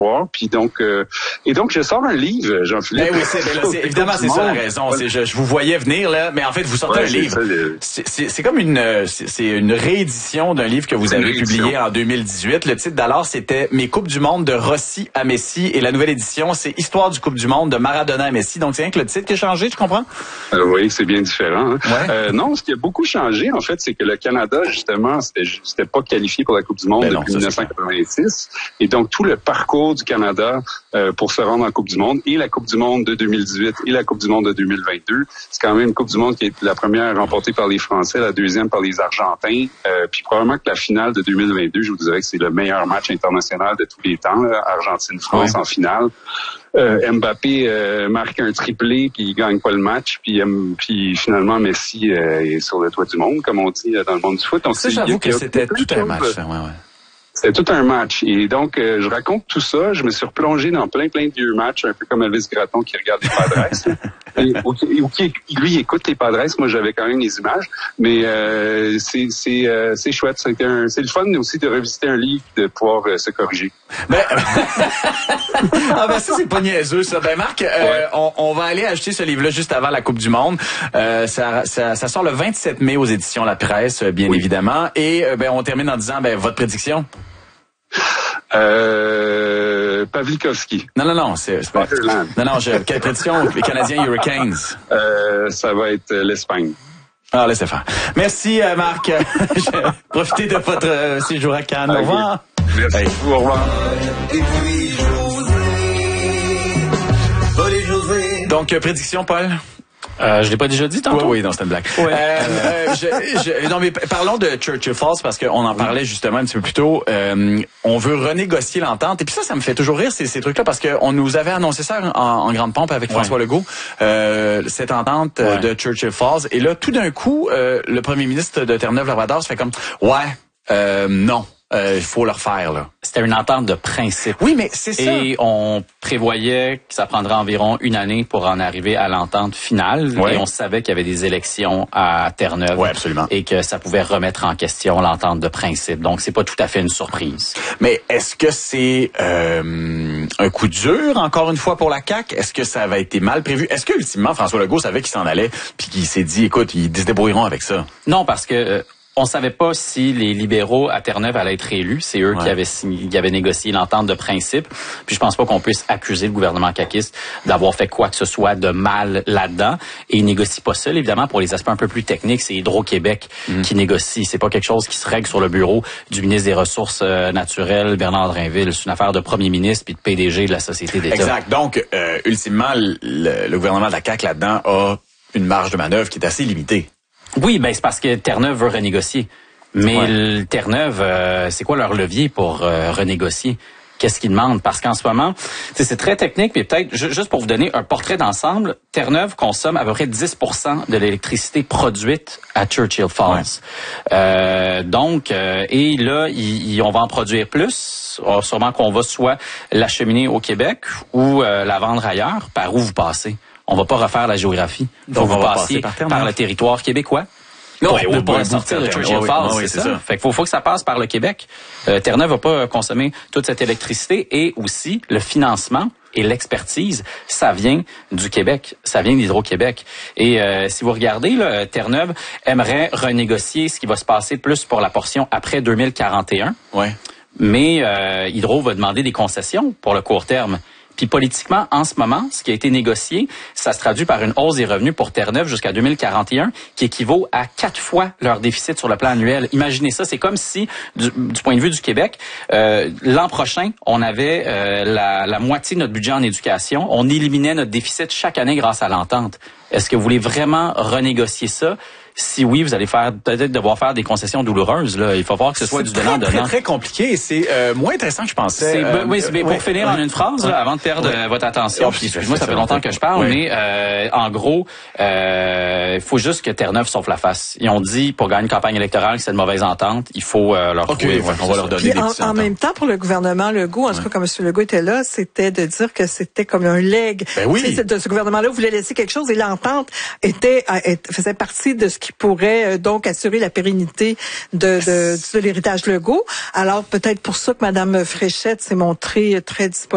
Puis donc, je sors un livre, Jean-Philippe. Ben oui, évidemment, c'est ça la raison. Je vous voyais venir, là, mais en fait, vous sortez un livre. C'est comme une réédition d'un livre que vous avez publié en 2018. Le titre d'alors, c'était « Mes Coupes du Monde de Rossi à Messi ». Et la nouvelle édition, c'est « Histoire du Coupe du Monde de Maradona à Messi ». Donc, c'est rien que le titre qui a changé, tu comprends? Oui, c'est bien différent. Hein? Ouais. Non, ce qui a beaucoup changé, en fait, c'est que le Canada, justement, c'était pas qualifié pour la Coupe du Monde depuis 1986. Et donc, tout le parcours du Canada pour se rendre en Coupe du Monde, et la Coupe du Monde de 2018 et la Coupe du Monde de 2022. C'est quand même une Coupe du Monde qui est la première remportée par les Français, la deuxième par les Argentins. Puis probablement que la finale de 2022, je vous dirais que c'est le meilleur match international de tous les temps, Argentine-France en finale. Mbappé marque un triplé, puis il gagne pas le match, puis finalement Messi est sur le toit du monde, comme on dit dans le monde du foot. Donc, ça, j'avoue que c'était tout un match. C'était tout un match. Et donc, je raconte tout ça. Je me suis replongé dans plein de vieux matchs, un peu comme Elvis Gratton qui regarde les Padres. ou qui, lui, écoute les Padres. Moi, j'avais quand même les images. Mais c'est chouette. C'est le fun aussi de revisiter un livre, de pouvoir se corriger. Ça, c'est pas niaiseux, ça. Marc, on va aller acheter ce livre-là juste avant la Coupe du Monde. Ça sort le 27 mai aux éditions La Presse, bien évidemment. Et on termine en disant votre prédiction. Pavlikovski. Non, c'est pas. Non, quelle prédiction? Les Canadiens Hurricanes. Ça va être l'Espagne. Ah, laissez faire. Merci, Marc. Profitez de votre séjour à Cannes. Au revoir. Merci. Au revoir. Donc, prédiction, Paul? Je l'ai pas déjà dit tantôt? Oui, non, c'était une blague. Non, mais parlons de Churchill Falls parce qu'on en parlait justement un petit peu plus tôt. On veut renégocier l'entente. Et puis ça me fait toujours rire, ces trucs-là, parce qu'on nous avait annoncé ça en grande pompe avec François Legault, cette entente de Churchill Falls. Et là, tout d'un coup, le premier ministre de Terre-Neuve-Labrador se fait comme, non. Il faut le refaire, là. C'était une entente de principe. Oui, mais c'est ça. Et on prévoyait que ça prendrait environ une année pour en arriver à l'entente finale. Ouais. Et on savait qu'il y avait des élections à Terre-Neuve. Oui, absolument. Et que ça pouvait remettre en question l'entente de principe. Donc, c'est pas tout à fait une surprise. Mais est-ce que c'est un coup dur, encore une fois, pour la CAQ? Est-ce que ça avait été mal prévu? Est-ce que, ultimement, François Legault savait qu'il s'en allait puis qu'il s'est dit, écoute, ils se débrouilleront avec ça? Non, parce que... on savait pas si les libéraux à Terre-Neuve allaient être élus. C'est eux qui avaient négocié l'entente de principe. Puis je pense pas qu'on puisse accuser le gouvernement caquiste d'avoir fait quoi que ce soit de mal là-dedans. Et ils négocient pas seul, évidemment, pour les aspects un peu plus techniques. C'est Hydro-Québec qui négocie. C'est pas quelque chose qui se règle sur le bureau du ministre des Ressources naturelles, Bernard Drinville. C'est une affaire de premier ministre puis de PDG de la Société d'État. Exact. Donc, ultimement, le gouvernement de la CAQ là-dedans a une marge de manœuvre qui est assez limitée. Oui, c'est parce que Terre-Neuve veut renégocier. Mais Terre-Neuve, c'est quoi leur levier pour renégocier? Qu'est-ce qu'ils demandent? Parce qu'en ce moment, c'est très technique, mais peut-être, juste pour vous donner un portrait d'ensemble, Terre-Neuve consomme à peu près 10% de l'électricité produite à Churchill Falls. Ouais. Et là, on va en produire plus. Sûrement qu'on va soit l'acheminer au Québec ou la vendre ailleurs. Par où vous passez? On va pas refaire la géographie. Donc, vous passer par le territoire québécois. Non, pour pas sortir de Churchill Falls, c'est ça. Fait qu'il faut que ça passe par le Québec. Terre-Neuve va pas consommer toute cette électricité et aussi le financement et l'expertise, ça vient du Québec, ça vient d'Hydro-Québec. Et si vous regardez, là, Terre-Neuve aimerait renégocier ce qui va se passer plus pour la portion après 2041. Ouais. Mais Hydro va demander des concessions pour le court terme. Puis politiquement, en ce moment, ce qui a été négocié, ça se traduit par une hausse des revenus pour Terre-Neuve jusqu'à 2041, qui équivaut à 4 fois leur déficit sur le plan annuel. Imaginez ça, c'est comme si, du point de vue du Québec, l'an prochain, on avait la moitié de notre budget en éducation. On éliminait notre déficit chaque année grâce à l'entente. Est-ce que vous voulez vraiment renégocier ça? Si oui, vous allez peut-être devoir faire des concessions douloureuses. Là. Il faut voir que ce soit du donnant-donnant. C'est très compliqué. C'est moins intéressant que je pensais. Pour finir en une phrase, là, avant de perdre votre attention, puis excuse-moi, ça fait longtemps que je parle, mais en gros, il faut juste que Terre-Neuve sauve la face. Ils ont dit, pour gagner une campagne électorale, que c'est une mauvaise entente. Il faut leur trouver. On va leur donner des petits en même temps, pour le gouvernement Legault, en tout cas, quand M. Legault était là, c'était de dire que c'était comme un leg. Ce gouvernement-là voulait laisser quelque chose et l'entente faisait partie de ce qui pourrait donc assurer la pérennité de l'héritage Legault. Alors peut-être pour ça que Mme Fréchette s'est montrée très disponible.